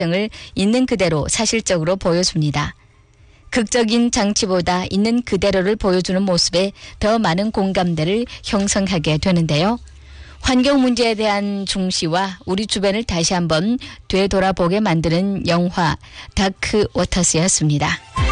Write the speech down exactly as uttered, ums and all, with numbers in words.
등을 있는 그대로 사실적으로 보여줍니다. 극적인 장치보다 있는 그대로를 보여주는 모습에 더 많은 공감대를 형성하게 되는데요. 환경 문제에 대한 중시와 우리 주변을 다시 한번 되돌아보게 만드는 영화 다크 워터스였습니다.